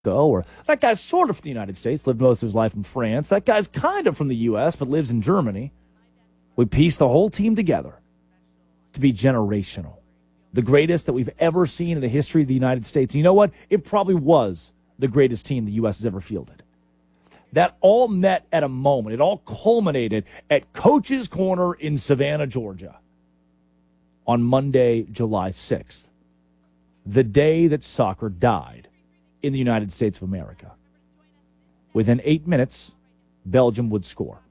or that guy's sort of from the United States, lived most of his life in France. That guy's kind of from the U.S., but lives in Germany. We piece the whole team together to be generational. The greatest that we've ever seen in the history of the United States. And you know what? It probably was the greatest team the U.S. has ever fielded. That all met at a moment. It all culminated at Coach's Corner in Savannah, Georgia on Monday, July 6th, the day that soccer died in the United States of America. Within 8 minutes, Belgium would score.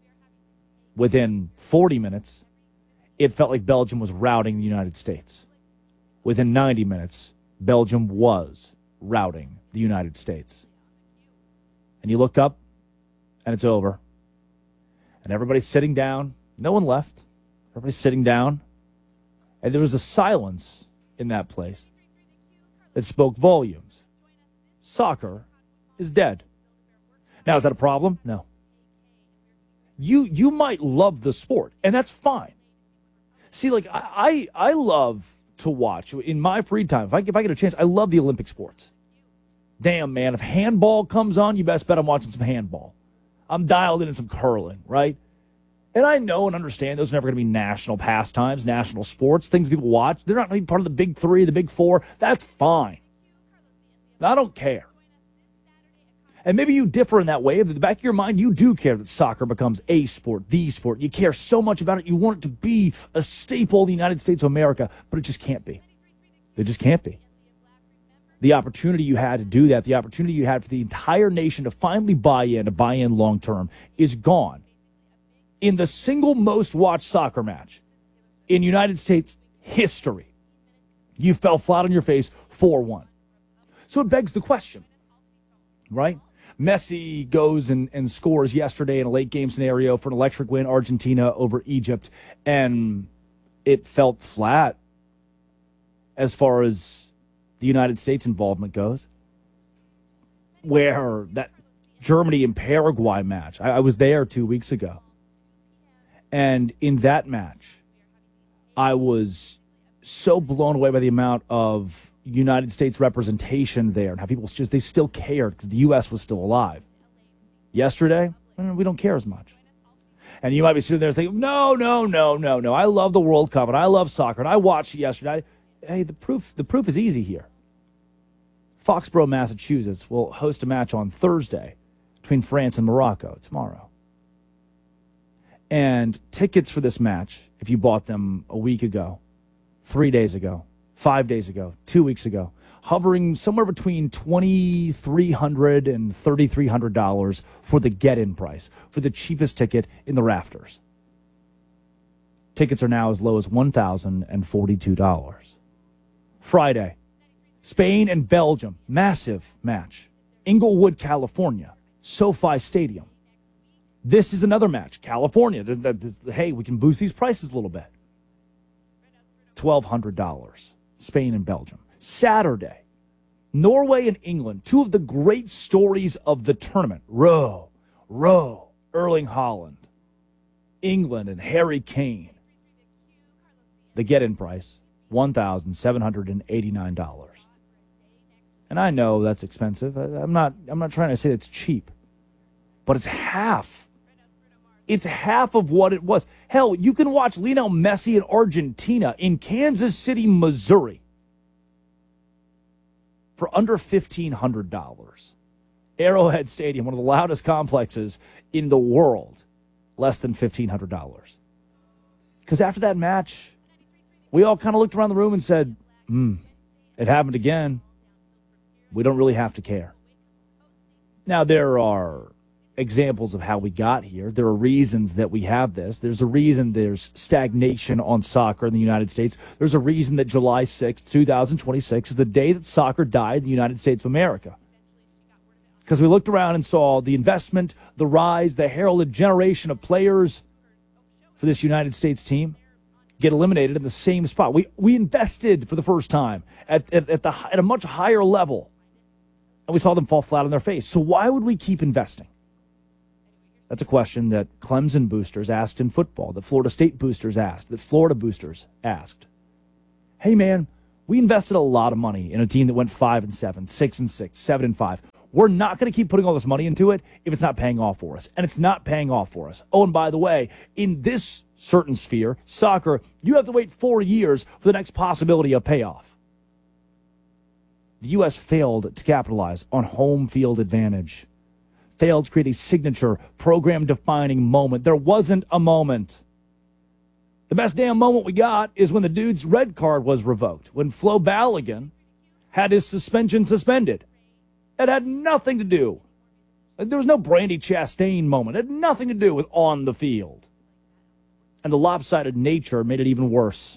Within 40 minutes, it felt like Belgium was routing the United States. Within 90 minutes, Belgium was routing the United States. And you look up, and it's over. And everybody's sitting down. No one left. Everybody's sitting down. And there was a silence in that place that spoke volumes. Soccer is dead. Now, is that a problem? No. You might love the sport, and that's fine. See, like, I love to watch, in my free time, if I get a chance, I love the Olympic sports. Damn, man, if handball comes on, you best bet I'm watching some handball. I'm dialed in some curling, right? And I know and understand those are never going to be national pastimes, national sports, things people watch. They're not going to be part of the big three, the big four. That's fine. I don't care. And maybe you differ in that way. But in the back of your mind, you do care that soccer becomes a sport, the sport. You care so much about it. You want it to be a staple of the United States of America, but it just can't be. It just can't be. The opportunity you had to do that, the opportunity you had for the entire nation to finally buy in long term, is gone. In the single most watched soccer match in United States history, you fell flat on your face 4-1. So it begs the question, right? Messi goes and scores yesterday in a late game scenario for an electric win, Argentina over Egypt, and it felt flat as far as the United States involvement goes. Where that Germany and Paraguay match, I was there 2 weeks ago. And in that match, I was so blown away by the amount of United States representation there and how people they still cared because the U.S. was still alive. Yesterday, we don't care as much. And you might be sitting there thinking, no. I love the World Cup and I love soccer and I watched it yesterday. Hey, the proof is easy here. Foxborough, Massachusetts will host a match on Thursday between France and Morocco tomorrow. And tickets for this match, if you bought them a week ago, 3 days ago, 5 days ago, 2 weeks ago, hovering somewhere between $2,300 and $3,300 for the get-in price, for the cheapest ticket in the rafters. Tickets are now as low as $1,042. Friday, Spain and Belgium, massive match. Inglewood, California, SoFi Stadium. This is another match. California. Hey, we can boost these prices a little bit. $1,200. Spain and Belgium. Saturday, Norway and England. Two of the great stories of the tournament. Rowe, Erling Haaland. England and Harry Kane. The get-in price, $1,789. And I know that's expensive. I'm not trying to say it's cheap. But it's half. It's half of what it was. Hell, you can watch Lionel Messi in Argentina in Kansas City, Missouri for under $1,500. Arrowhead Stadium, one of the loudest complexes in the world, less than $1,500. Because after that match, we all kind of looked around the room and said, it happened again. We don't really have to care. Now, there are examples of how we got here. There are reasons that we have this. There's a reason there's stagnation on soccer in the United States. There's a reason that July 6th, 2026 is the day that soccer died in the United States of America. Because we looked around and saw the investment, the rise, the heralded generation of players for this United States team get eliminated in the same spot. We invested for the first time at a much higher level, and we saw them fall flat on their face. So why would we keep investing? That's a question that Clemson boosters asked in football, that Florida State boosters asked, that Florida boosters asked. Hey, man, We invested a lot of money in a team that went 5-7, 6-6, 7-5. We're not going to keep putting all this money into it if it's not paying off for us. And it's not paying off for us. Oh, and by the way, in this certain sphere, soccer, you have to wait 4 years for the next possibility of payoff. The U.S. failed to capitalize on home field advantage. Failed to create a signature program-defining moment. There wasn't a moment. The best damn moment we got is when the dude's red card was revoked, when Flo Balogun had his suspension suspended. It had nothing to do. There was no Brandy Chastain moment. It had nothing to do with on the field. And the lopsided nature made it even worse.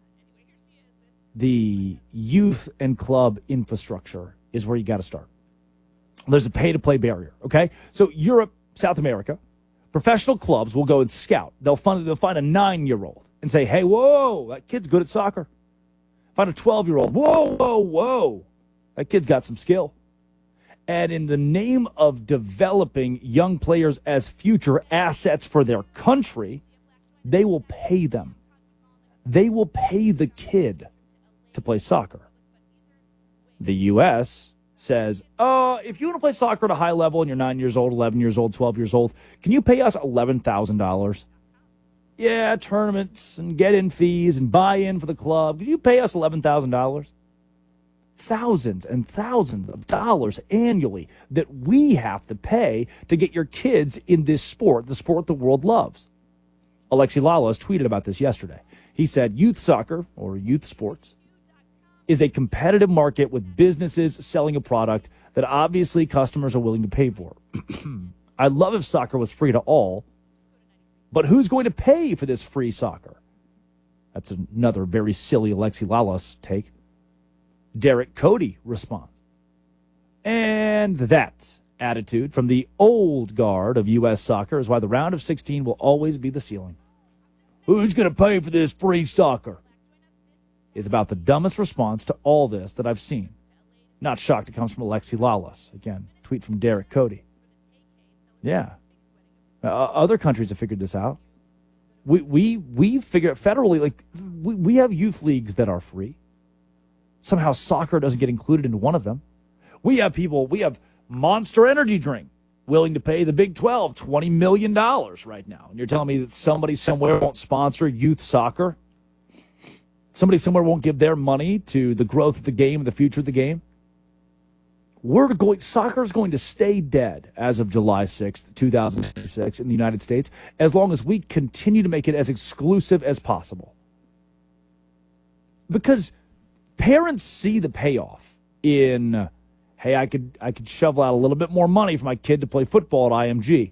The youth and club infrastructure is where you got to start. There's a pay-to-play barrier, okay? So Europe, South America, professional clubs will go and scout. They'll find a 9-year-old and say, hey, whoa, that kid's good at soccer. Find a 12-year-old, whoa, that kid's got some skill. And in the name of developing young players as future assets for their country, they will pay them. They will pay the kid to play soccer. The U.S. says, if you want to play soccer at a high level and you're 9 years old, 11 years old, 12 years old, can you pay us $11,000? Yeah, tournaments and get-in fees and buy-in for the club. Can you pay us $11,000? Thousands and thousands of dollars annually that we have to pay to get your kids in this sport, the sport the world loves. Alexi Lalas tweeted about this yesterday. He said, youth soccer, or youth sports, is a competitive market with businesses selling a product that obviously customers are willing to pay for. I'd love if soccer was free to all, but who's going to pay for this free soccer? That's another very silly Alexi Lalas take. Derek Cody responds. And that attitude from the old guard of U.S. soccer is why the round of 16 will always be the ceiling. Who's going to pay for this free soccer? Is about the dumbest response to all this that I've seen. Not shocked it comes from Alexi Lalas. Again, tweet from Derek Cody. Yeah. Other countries have figured this out. We figure federally, like, we have youth leagues that are free. Somehow soccer doesn't get included into one of them. We have Monster Energy Drink willing to pay the Big 12 $20 million right now. And you're telling me that somebody somewhere won't sponsor youth soccer? Somebody somewhere won't give their money to the growth of the game and the future of the game? Soccer is going to stay dead as of July 6th, 2006 in the United States, as long as we continue to make it as exclusive as possible. Because parents see the payoff in, hey, I could shovel out a little bit more money for my kid to play football at IMG.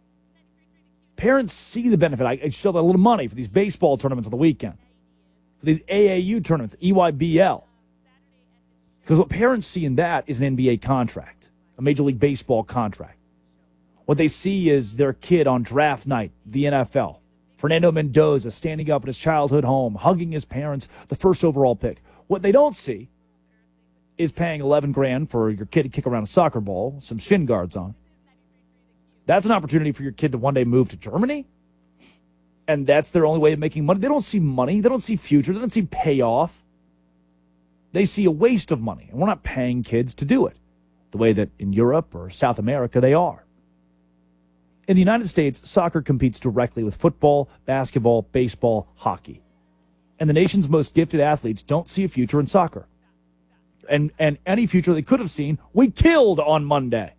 Parents see the benefit. I shovel out a little money for these baseball tournaments on the weekend, for these AAU tournaments, EYBL. Because what parents see in that is an NBA contract, a Major League Baseball contract. What they see is their kid on draft night, the NFL. Fernando Mendoza standing up in his childhood home, hugging his parents, the first overall pick. What they don't see is paying $11,000 for your kid to kick around a soccer ball, some shin guards on. That's an opportunity for your kid to one day move to Germany, and that's their only way of making money. They don't see money. They don't see future. They don't see payoff. They see a waste of money, and we're not paying kids to do it the way that in Europe or South America they are. In the United States, soccer competes directly with football, basketball, baseball, hockey. And the nation's most gifted athletes don't see a future in soccer. And any future they could have seen, we killed on Monday.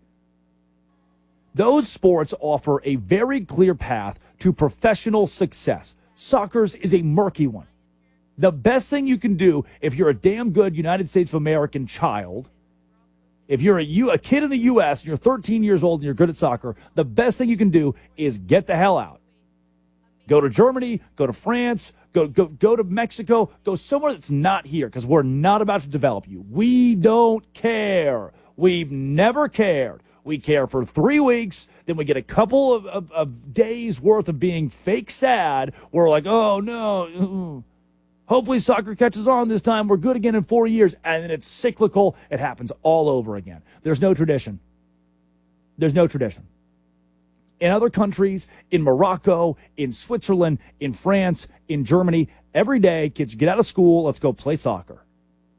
Those sports offer a very clear path to professional success. Soccer's is a murky one. The best thing you can do if you're a damn good United States of American child, if you're a kid in the U.S. and you're 13 years old and you're good at soccer, the best thing you can do is get the hell out. Go to Germany, go to France, go to Mexico, go somewhere that's not here, because we're not about to develop you. We don't care. We've never cared. We care for 3 weeks, then we get a couple of days worth of being fake sad. We're like, oh no, hopefully soccer catches on this time. We're good again in 4 years. And then it's cyclical. It happens all over again. There's no tradition. There's no tradition. In other countries, in Morocco, in Switzerland, in France, in Germany, every day kids get out of school, let's go play soccer.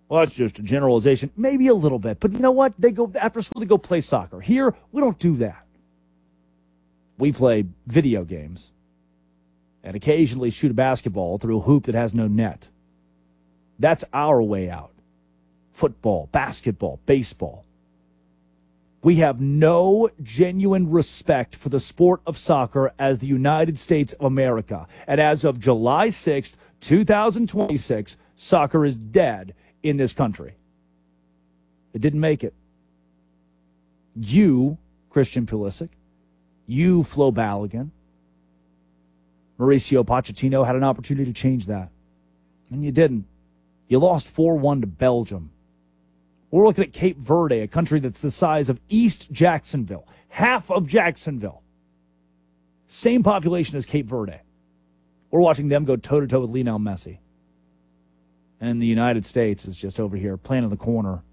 Well, that's just a generalization. Maybe a little bit. But you know what? They go after school, they go play soccer. Here, we don't do that. We play video games and occasionally shoot a basketball through a hoop that has no net. That's our way out. Football, basketball, baseball. We have no genuine respect for the sport of soccer as the United States of America. And as of July 6th, 2026, soccer is dead in this country. It didn't make it. You, Christian Pulisic, you, Flo Balogun, Mauricio Pochettino had an opportunity to change that. And you didn't. You lost 4-1 to Belgium. We're looking at Cape Verde, a country that's the size of East Jacksonville, half of Jacksonville. Same population as Cape Verde. We're watching them go toe-to-toe with Lionel Messi. And the United States is just over here playing in the corner.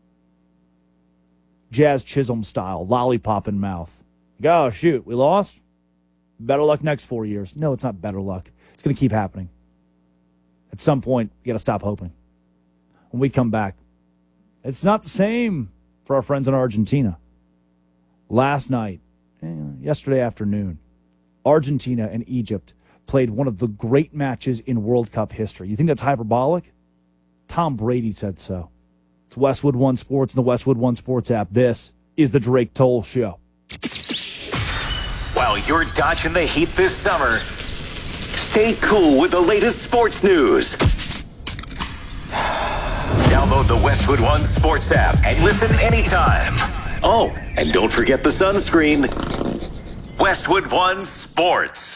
Jazz Chisholm style, lollipop in mouth. Oh, shoot, we lost? Better luck next 4 years. No, it's not better luck. It's going to keep happening. At some point, you got to stop hoping. When we come back, it's not the same for our friends in Argentina. Last night, yesterday afternoon, Argentina and Egypt played one of the great matches in World Cup history. You think that's hyperbolic? Tom Brady said so. It's Westwood One Sports and the Westwood One Sports app. This is the Drake Toll Show. While you're dodging the heat this summer, stay cool with the latest sports news. Download the Westwood One Sports app and listen anytime. Oh, and don't forget the sunscreen. Westwood One Sports.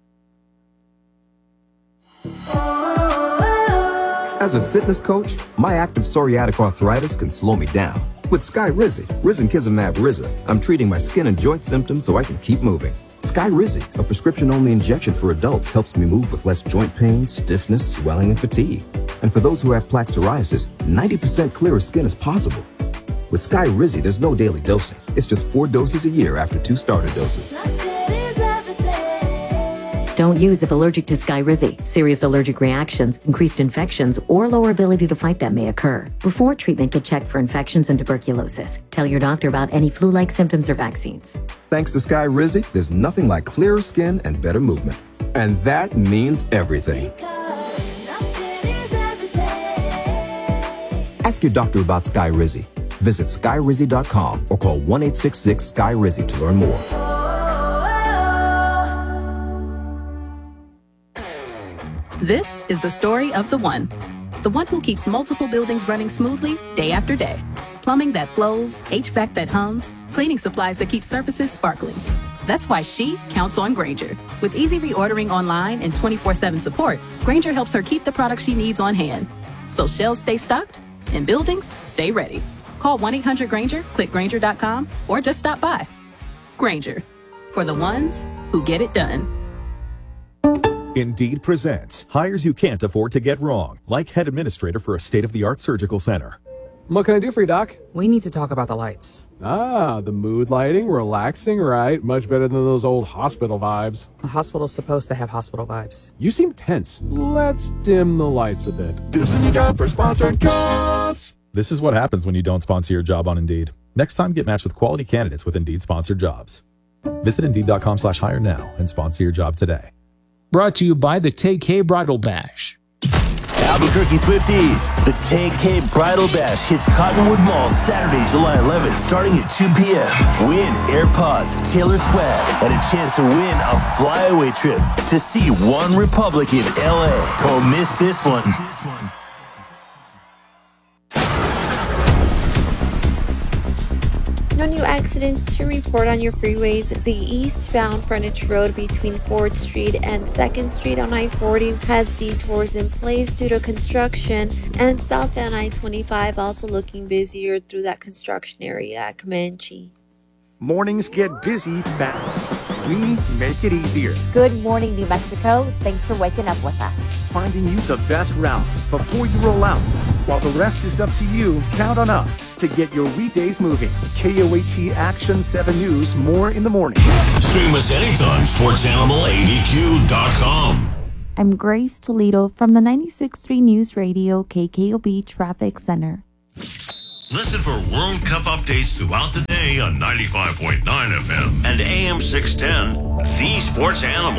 As a fitness coach, my active psoriatic arthritis can slow me down. With Skyrizi, Risankizumab Riza, I'm treating my skin and joint symptoms so I can keep moving. Skyrizi, a prescription-only injection for adults, helps me move with less joint pain, stiffness, swelling, and fatigue. And for those who have plaque psoriasis, 90% clearer skin is possible. With Skyrizi, there's no daily dosing. It's just 4 doses a year after 2 starter doses. Don't use if allergic to Skyrizi. Serious allergic reactions, increased infections, or lower ability to fight them may occur. Before treatment, get checked for infections and tuberculosis. Tell your doctor about any flu-like symptoms or vaccines. Thanks to Skyrizi, there's nothing like clearer skin and better movement. And that means everything. Ask your doctor about Skyrizi. Visit Skyrizi.com or call 1-866-SKY-RIZI to learn more. This is the story of the one who keeps multiple buildings running smoothly day after day. Plumbing that flows, HVAC that hums, cleaning supplies that keep surfaces sparkling. That's why she counts on Grainger. With easy reordering online and 24/7 support, Grainger helps her keep the products she needs on hand. So shelves stay stocked and buildings stay ready. Call 1-800-GRAINGER, click Grainger.com, or just stop by. Grainger, for the ones who get it done. Indeed presents hires you can't afford to get wrong, like head administrator for a state-of-the-art surgical center. What can I do for you, Doc? We need to talk about the lights. Ah, the mood lighting, relaxing, right? Much better than those old hospital vibes. A hospital's supposed to have hospital vibes. You seem tense. Let's dim the lights a bit. This is your job for sponsored jobs. This is what happens when you don't sponsor your job on Indeed. Next time, get matched with quality candidates with Indeed sponsored jobs. Visit Indeed.com/hire now and sponsor your job today. Brought to you by the TK Bridal Bash. Albuquerque Swifties, the TK Bridal Bash hits Cottonwood Mall Saturday, July 11th, starting at 2 p.m. Win AirPods, Taylor Swift, and a chance to win a flyaway trip to see One Republic in LA. Don't miss this one. No new accidents to report on your freeways. The eastbound frontage road between 4th Street and 2nd Street on I-40 has detours in place due to construction, and southbound I-25 also looking busier through that construction area at Comanche. Mornings get busy fast. We make it easier. Good morning, New Mexico. Thanks for waking up with us. Finding you the best route before you roll out. While the rest is up to you, count on us to get your weekdays moving. KOAT Action 7 News, more in the morning. Stream us anytime, SportsAnimal82.com. I'm Grace Toledo from the 96.3 News Radio KKOB Traffic Center. Listen for World Cup updates throughout the day on 95.9 FM and AM 610, The Sports Animal.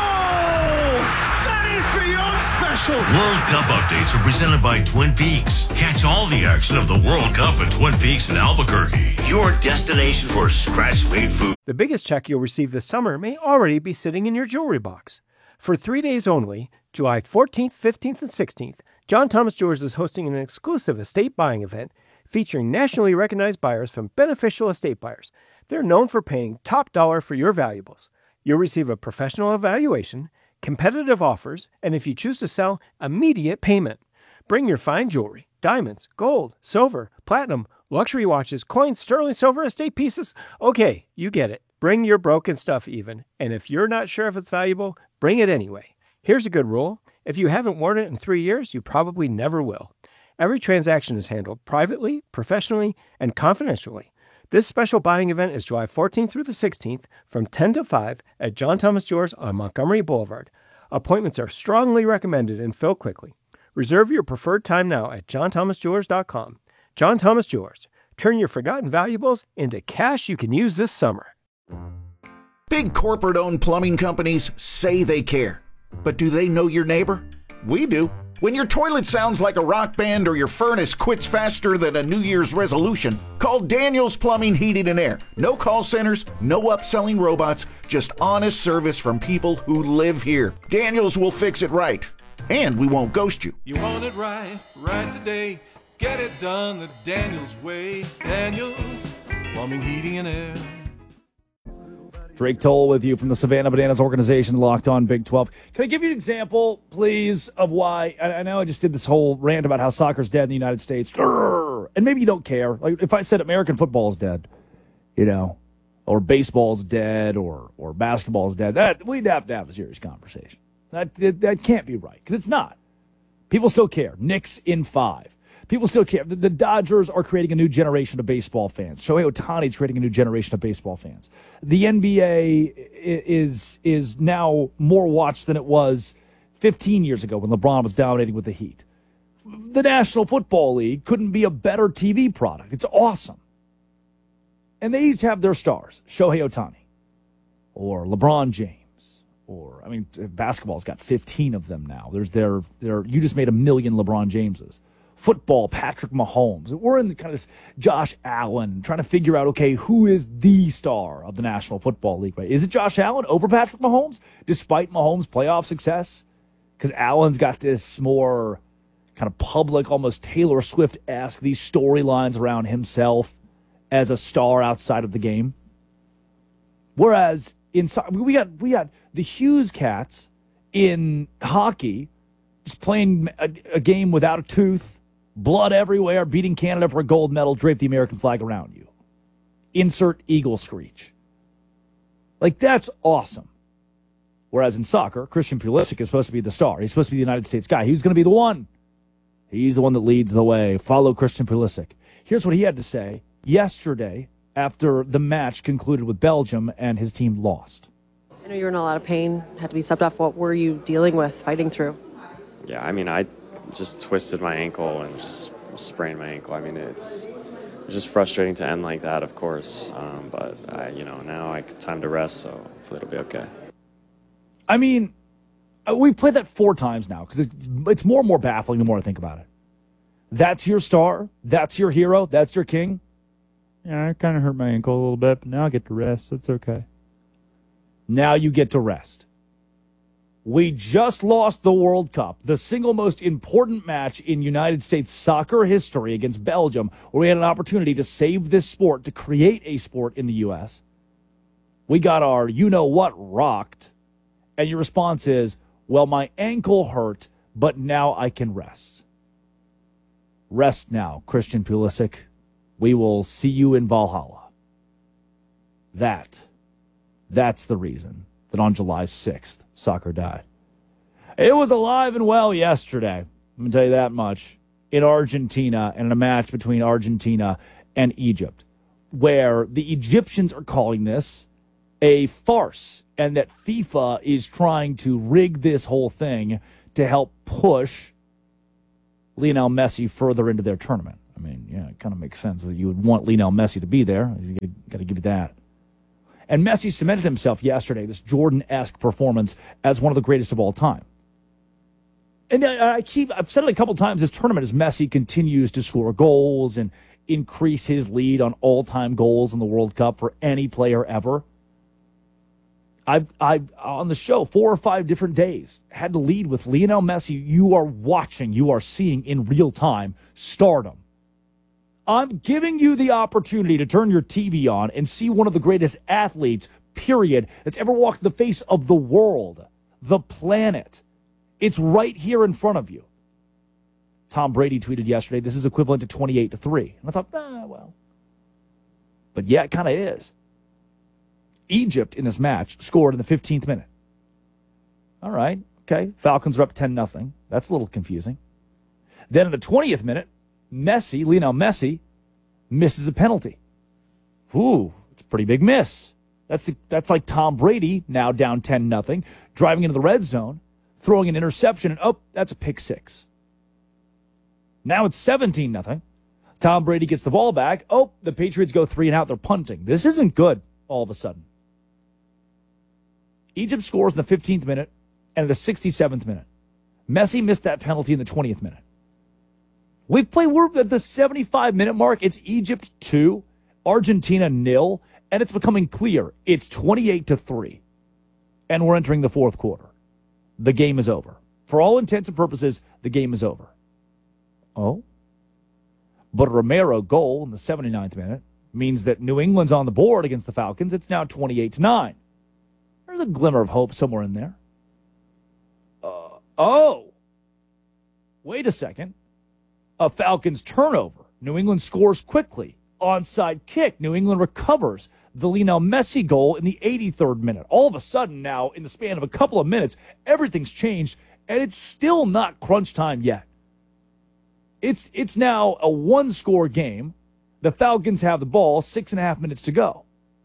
That is beyond special. World Cup updates are presented by Twin Peaks. Catch all the action of the World Cup at Twin Peaks in Albuquerque, your destination for scratch-made food. The biggest check you'll receive this summer may already be sitting in your jewelry box. For 3 days only, July 14th, 15th, and 16th, John Thomas Jewelers is hosting an exclusive estate buying event featuring nationally recognized buyers from Beneficial Estate Buyers. They're known for paying top dollar for your valuables. You'll receive a professional evaluation, competitive offers, and if you choose to sell, immediate payment. Bring your fine jewelry, diamonds, gold, silver, platinum, luxury watches, coins, sterling silver, estate pieces. Okay, you get it. Bring your broken stuff even, and if you're not sure if it's valuable, bring it anyway. Here's a good rule. If you haven't worn it in 3 years, you probably never will. Every transaction is handled privately, professionally, and confidentially. This special buying event is July 14th through the 16th from 10 to 5 at John Thomas Jewelers on Montgomery Boulevard. Appointments are strongly recommended and fill quickly. Reserve your preferred time now at johnthomasjewelers.com. John Thomas Jewelers. Turn your forgotten valuables into cash you can use this summer. Big corporate-owned plumbing companies say they care. But do they know your neighbor? We do. When your toilet sounds like a rock band or your furnace quits faster than a New Year's resolution, call Daniels Plumbing, Heating, and Air. No call centers, no upselling robots, just honest service from people who live here. Daniels will fix it right, and we won't ghost you. You want it right, right today. Get it done the Daniels way. Daniels Plumbing, Heating, and Air. Drake Toll with you from the Savannah Bananas organization, Locked On Big 12. Can I give you an example, please, of why? I know I just did this whole rant about how soccer's dead in the United States. And maybe you don't care. Like if I said American football is dead, or baseball's dead, or basketball's dead, we'd have to have a serious conversation. That can't be right, because it's not. People still care. Knicks in 5. People still care. The Dodgers are creating a new generation of baseball fans. Shohei Ohtani is creating a new generation of baseball fans. The NBA is now more watched than it was 15 years ago when LeBron was dominating with the Heat. The National Football League couldn't be a better TV product. It's awesome. And they each have their stars. Shohei Ohtani or LeBron James. Or, basketball's got 15 of them now. You just made 1 million LeBron Jameses. Football, Patrick Mahomes. We're in kind of this Josh Allen, trying to figure out, okay, who is the star of the National Football League? Right? Is it Josh Allen over Patrick Mahomes, despite Mahomes' playoff success? Because Allen's got this more kind of public, almost Taylor Swift-esque, these storylines around himself as a star outside of the game. Whereas we got the Hughes Cats in hockey just playing a game without a tooth, blood everywhere, beating Canada for a gold medal, drape the American flag around you. Insert eagle screech. Like, that's awesome. Whereas in soccer, Christian Pulisic is supposed to be the star. He's supposed to be the United States guy. He's going to be the one. He's the one that leads the way. Follow Christian Pulisic. Here's what he had to say yesterday after the match concluded with Belgium and his team lost. I know you were in a lot of pain, had to be subbed off. What were you dealing with, fighting through? Yeah, I just twisted my ankle and just sprained my ankle. It's just frustrating to end like that, of course. But now time to rest, so hopefully it'll be okay. We've played that 4 times now because it's more and more baffling the more I think about it. That's your star. That's your hero. That's your king. Yeah, I kind of hurt my ankle a little bit, but now I get to rest. It's okay. Now you get to rest. We just lost the World Cup, the single most important match in United States soccer history against Belgium, where we had an opportunity to save this sport, to create a sport in the U.S. We got our you-know-what rocked, and your response is, well, my ankle hurt, but now I can rest. Rest now, Christian Pulisic. We will see you in Valhalla. That's the reason that on July 6th, soccer died. It was alive and well yesterday, I'm going to tell you that much, in Argentina and in a match between Argentina and Egypt, where the Egyptians are calling this a farce and that FIFA is trying to rig this whole thing to help push Lionel Messi further into their tournament. I mean, yeah, it kind of makes sense that you would want Lionel Messi to be there. You got to give you that. And Messi cemented himself yesterday, this Jordan-esque performance, as one of the greatest of all time. And I've said it a couple times this tournament as Messi continues to score goals and increase his lead on all-time goals in the World Cup for any player ever. I've on the show 4 or 5 different days had to lead with Lionel Messi. You are watching, you are seeing in real time stardom. I'm giving you the opportunity to turn your TV on and see one of the greatest athletes, period, that's ever walked the face of the world, the planet. It's right here in front of you. Tom Brady tweeted yesterday, this is equivalent to 28-3. And I thought, well. But yeah, it kind of is. Egypt in this match scored in the 15th minute. All right, okay. Falcons are up 10-0. That's a little confusing. Then in the 20th minute, Lionel Messi, misses a penalty. Ooh, it's a pretty big miss. That's like Tom Brady, now down 10-0, driving into the red zone, throwing an interception, and that's a pick six. Now it's 17-0. Tom Brady gets the ball back. The Patriots go 3 and out. They're punting. This isn't good all of a sudden. Egypt scores in the 15th minute and in the 67th minute. Messi missed that penalty in the 20th minute. We're at the 75-minute mark. It's Egypt 2, Argentina 0, and it's becoming clear. It's 28-3, and we're entering the fourth quarter. The game is over. For all intents and purposes, the game is over. But a Romero goal in the 79th minute means that New England's on the board against the Falcons. It's now 28-9. There's a glimmer of hope somewhere in there. Wait a second. A Falcons turnover. New England scores quickly. Onside kick. New England recovers the Lionel Messi goal in the 83rd minute. All of a sudden now, in the span of a couple of minutes, everything's changed, and it's still not crunch time yet. It's now a one-score game. The Falcons have the ball, 6.5 minutes to go.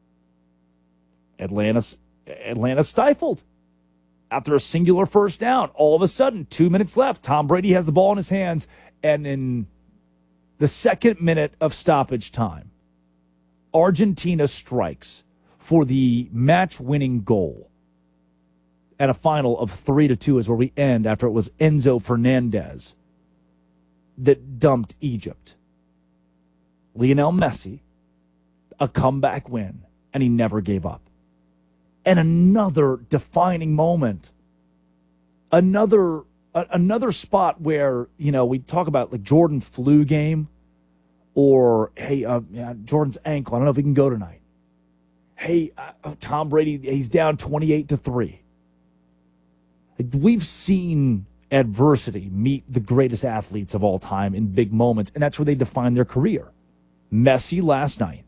Atlanta stifled. After a singular first down, all of a sudden, 2 minutes left. Tom Brady has the ball in his hands, and in the 2nd minute of stoppage time, Argentina strikes for the match-winning goal. And a final of 3-2 is where we end after it was Enzo Fernandez that dumped Egypt. Lionel Messi, a comeback win, and he never gave up. And another defining moment. Another spot where, we talk about like Jordan flu game or, Jordan's ankle. I don't know if he can go tonight. Tom Brady, he's down 28-3. We've seen adversity meet the greatest athletes of all time in big moments, and that's where they define their career. Messi last night.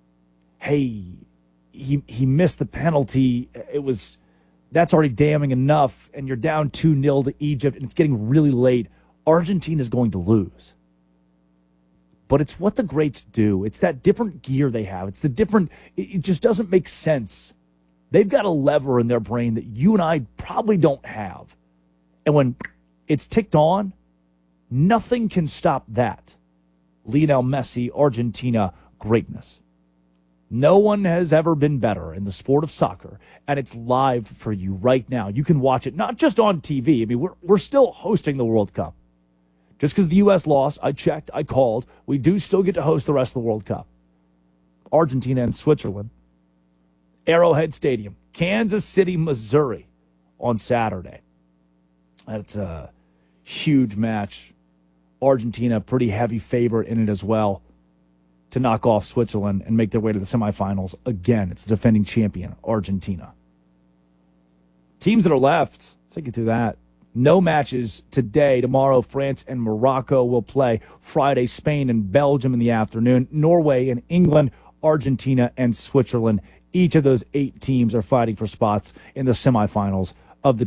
He missed the penalty. That's already damning enough, and you're down 2-0 to Egypt, and it's getting really late. Argentina's going to lose. But it's what the greats do. It's that different gear they have. It just doesn't make sense. They've got a lever in their brain that you and I probably don't have. And when it's ticked on, nothing can stop that. Lionel Messi, Argentina, greatness. No one has ever been better in the sport of soccer, and it's live for you right now. You can watch it, not just on TV. I mean, we're still hosting the World Cup. Just because the U.S. lost, I checked, I called, we do still get to host the rest of the World Cup. Argentina and Switzerland. Arrowhead Stadium, Kansas City, Missouri, on Saturday. That's a huge match. Argentina, pretty heavy favorite in it as well, to knock off Switzerland and make their way to the semifinals again. It's the defending champion, Argentina. Teams that are left, let's take you through that. No matches today. Tomorrow, France and Morocco will play. Friday, Spain and Belgium in the afternoon. Norway and England, Argentina and Switzerland. Each of those 8 teams are fighting for spots in the semifinals of the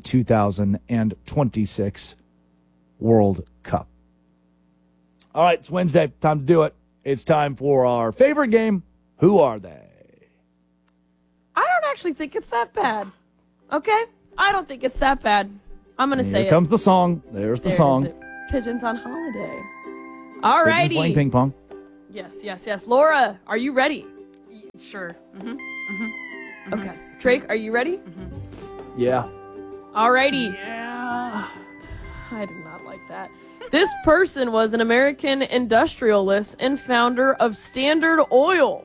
2026 World Cup. All right, it's Wednesday. Time to do it. It's time for our favorite game. Who are they? I don't actually think it's that bad. Okay. I don't think it's that bad. I'm going to say it. Here comes the song. There's the song. Pigeons on Holiday. All righty. Pigeons playing ping pong. Yes. Laura, are you ready? Sure. Okay. Drake, are you ready? Yeah. All righty. Yeah. I did not like that. This person was an American industrialist and founder of Standard Oil.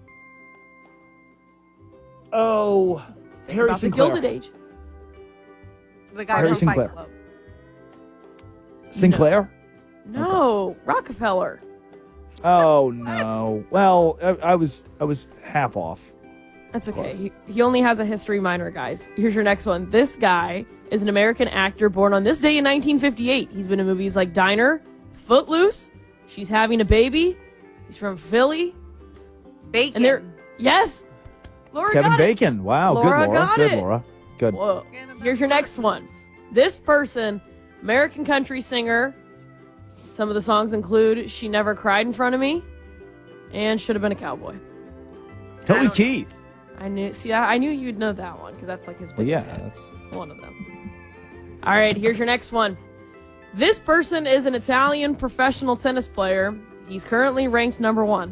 Oh, Harry About Sinclair. the Gilded Age. The guy Harry from Sinclair. Fight Club. Sinclair? No, Rockefeller. Oh no. Well, I was half off. That's okay. He only has a history minor, guys. Here's your next one. This guy is an American actor born on this day in 1958. He's been in movies like Diner, Footloose, She's Having a Baby. He's from Philly. Bacon. And yes. Laura Kevin got Bacon. It. Wow, Laura good Laura. got Good it. Laura. Good. Whoa. Here's your next one. This person, American country singer. Some of the songs include She Never Cried in Front of Me and Should Have Been a Cowboy. Toby Keith. I knew you'd know that one because that's like his biggest hit. That's one of them. All right, here's your next one. This person is an Italian professional tennis player. He's currently ranked number 1.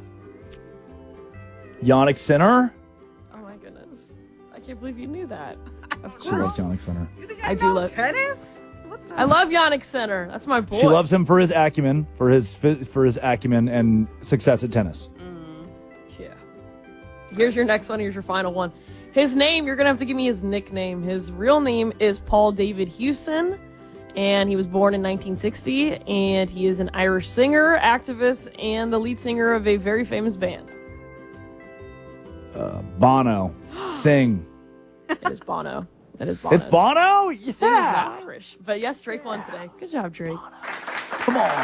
Yannick Sinner. Oh my goodness. I can't believe you knew that. Of She loves course. Yannick Sinner. I do love tennis. I love Yannick Sinner. That's my boy. She loves him for his acumen, for his acumen and success at tennis. Yeah. Here's your next one. Here's your final one. His name, you're going to have to give me his nickname. His real name is Paul David Hewson, and he was born in 1960, and he is an Irish singer, activist, and the lead singer of a very famous band. Bono. Sing. It is Bono. It is Bono. It's Bono? Sting is Yeah. not Irish. But yes, Drake won today. Good job, Drake. Come on.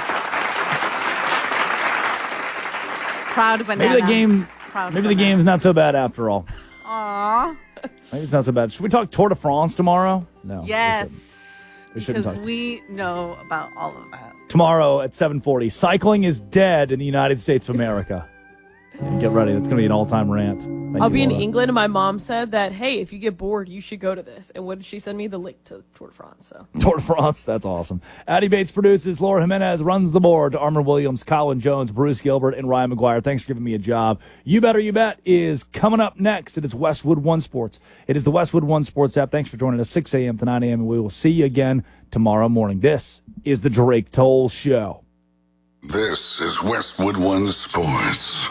Proud banana. Maybe the game. Proud Maybe the game's not so bad after all. Aww. Maybe it's not so bad. Should we talk Tour de France tomorrow? No. Yes. We shouldn't Because talk. we know about all of that. Tomorrow at 7:40. Cycling is dead in the United States of America. And get ready. That's going to be an all-time rant. Thank I'll you, be in Laura. England, and my mom said that, hey, if you get bored, you should go to this. And what did she send me? The link to Tour de France. So Tour de France. That's awesome. Addie Bates produces. Laura Jimenez runs the board. Armor Williams, Colin Jones, Bruce Gilbert, and Ryan McGuire. Thanks for giving me a job. You Better You Bet is coming up next. It is Westwood One Sports. It is the Westwood One Sports app. Thanks for joining us 6 a.m. to 9 a.m. And we will see you again tomorrow morning. This is the Drake Toll Show. This is Westwood One Sports.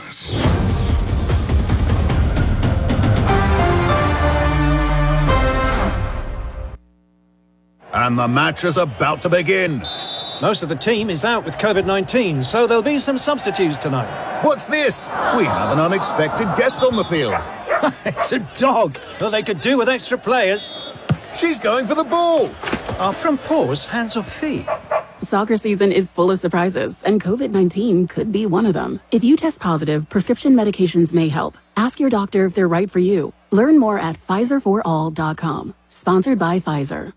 And the match is about to begin. Most of the team is out with COVID-19, so there'll be some substitutes tonight. What's this? We have an unexpected guest on the field. It's a dog. Well, they could do with extra players. She's going for the ball. Are front paws hands or feet? Soccer season is full of surprises, and COVID-19 could be one of them. If you test positive, prescription medications may help. Ask your doctor if they're right for you. Learn more at PfizerForAll.com. Sponsored by Pfizer.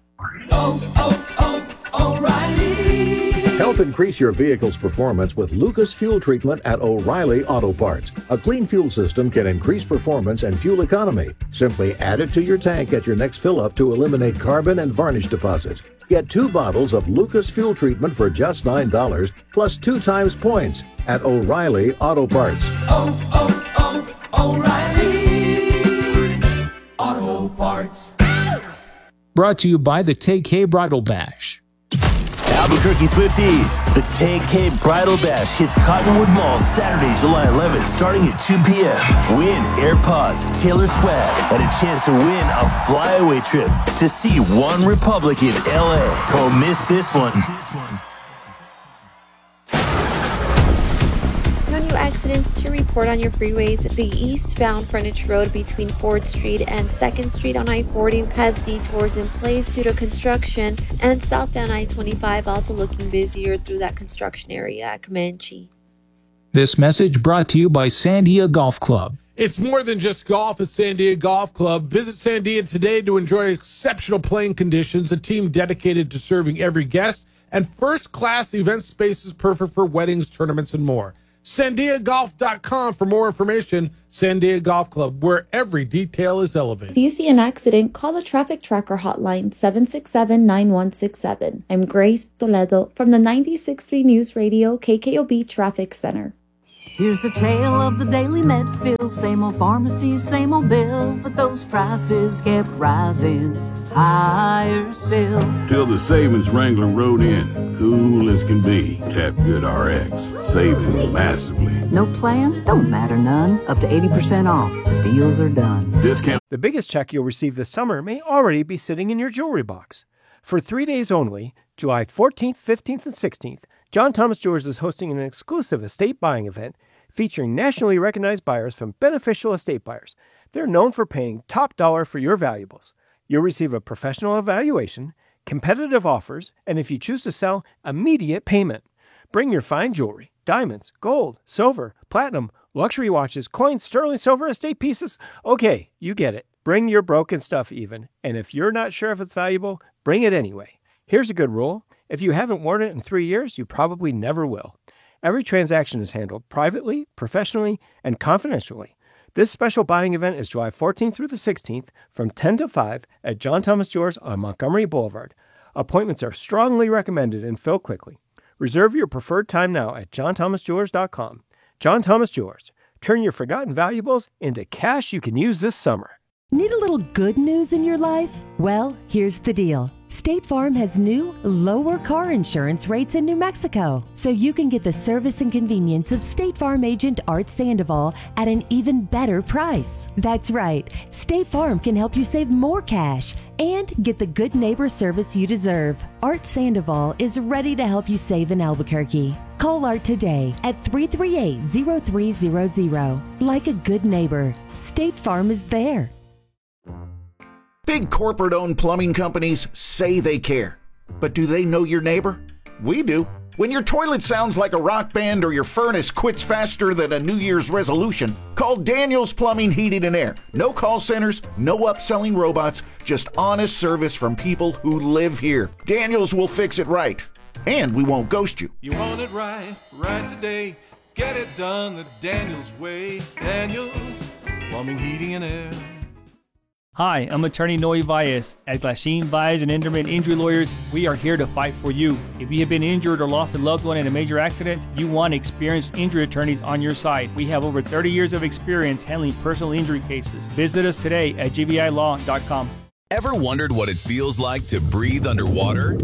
Help increase your vehicle's performance with Lucas Fuel Treatment at O'Reilly Auto Parts. A clean fuel system can increase performance and fuel economy. Simply add it to your tank at your next fill-up to eliminate carbon and varnish deposits. Get 2 bottles of Lucas Fuel Treatment for just $9, plus 2 times points at O'Reilly Auto Parts. O'Reilly Auto Parts. Brought to you by the Tay-K Bridal Bash. Albuquerque Swifties, the Tay-K Bridal Bash hits Cottonwood Mall Saturday, July 11th, starting at 2 p.m. Win AirPods, Taylor Swift, and a chance to win a flyaway trip to see One Republic in L.A. Don't miss this one. No new accidents to report on your freeways. The eastbound frontage road between Ford Street and 2nd Street on I-40 has detours in place due to construction, and southbound I-25 also looking busier through that construction area at Comanche. This message brought to you by Sandia Golf Club. It's more than just golf at Sandia Golf Club. Visit Sandia today to enjoy exceptional playing conditions, a team dedicated to serving every guest, and first-class event spaces perfect for weddings, tournaments, and more. SandiaGolf.com for more information. Sandia Golf Club, where every detail is elevated. If you see an accident, call the Traffic Tracker hotline 767-9167. I'm Grace Toledo from the 96.3 News Radio KKOB Traffic Center. Here's the tale of the daily Medfield. Same old pharmacy, same old bill, but those prices kept rising higher still. Till the savings Wrangler rode in, cool as can be. Tap Good RX, saving massively. No plan? Don't matter none. Up to 80% off. The deals are done. Discount. The biggest check you'll receive this summer may already be sitting in your jewelry box. For 3 days only, July 14th, 15th, and 16th, John Thomas Jewelers is hosting an exclusive estate buying event featuring nationally recognized buyers from Beneficial Estate Buyers. They're known for paying top dollar for your valuables. You'll receive a professional evaluation, competitive offers, and if you choose to sell, immediate payment. Bring your fine jewelry, diamonds, gold, silver, platinum, luxury watches, coins, sterling silver, estate pieces. Okay, you get it. Bring your broken stuff even. And if you're not sure if it's valuable, bring it anyway. Here's a good rule. If you haven't worn it in 3 years, you probably never will. Every transaction is handled privately, professionally, and confidentially. This special buying event is July 14th through the 16th from 10 to 5 at John Thomas Jewelers on Montgomery Boulevard. Appointments are strongly recommended and fill quickly. Reserve your preferred time now at johnthomasjewelers.com. John Thomas Jewelers. Turn your forgotten valuables into cash you can use this summer. Need a little good news in your life? Well, here's the deal. State Farm has new, lower car insurance rates in New Mexico, so you can get the service and convenience of State Farm agent Art Sandoval at an even better price. That's right, State Farm can help you save more cash and get the good neighbor service you deserve. Art Sandoval is ready to help you save in Albuquerque. Call Art today at 338-0300. Like a good neighbor, State Farm is there. Big corporate-owned plumbing companies say they care. But do they know your neighbor? We do. When your toilet sounds like a rock band or your furnace quits faster than a New Year's resolution, call Daniels Plumbing, Heating, and Air. No call centers, no upselling robots, just honest service from people who live here. Daniels will fix it right. And we won't ghost you. You want it right, right today. Get it done the Daniels way. Daniels Plumbing, Heating, and Air. Hi, I'm attorney Noe Valles. At Glasheen, Valles, and Enderman Injury Lawyers, we are here to fight for you. If you have been injured or lost a loved one in a major accident, you want experienced injury attorneys on your side. We have over 30 years of experience handling personal injury cases. Visit us today at gvilaw.com. Ever wondered what it feels like to breathe underwater?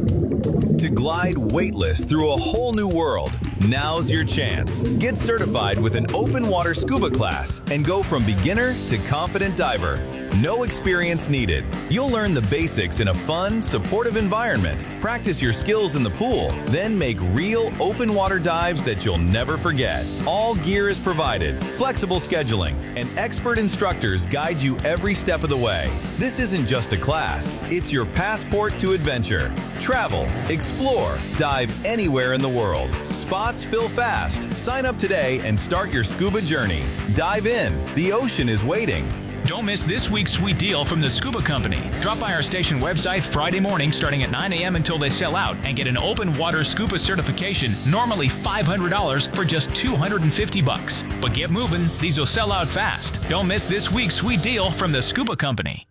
To glide weightless through a whole new world? Now's your chance. Get certified with an open water scuba class and go from beginner to confident diver. No experience needed. You'll learn the basics in a fun, supportive environment, practice your skills in the pool, then make real open water dives that you'll never forget. All gear is provided, flexible scheduling, and expert instructors guide you every step of the way. This isn't just a class, it's your passport to adventure. Travel, explore, dive anywhere in the world. Spots fill fast. Sign up today and start your scuba journey. Dive in. The ocean is waiting. Don't miss this week's sweet deal from the Scuba Company. Drop by our station website Friday morning starting at 9 a.m. until they sell out and get an open water scuba certification, normally $500 for just $250. But get moving, these will sell out fast. Don't miss this week's sweet deal from the Scuba Company.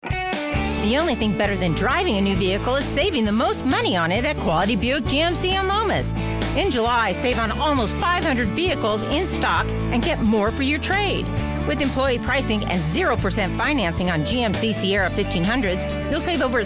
The only thing better than driving a new vehicle is saving the most money on it at Quality Buick GMC in Lomas. In July, save on almost 500 vehicles in stock and get more for your trade. With employee pricing and 0% financing on GMC Sierra 1500s, you'll save over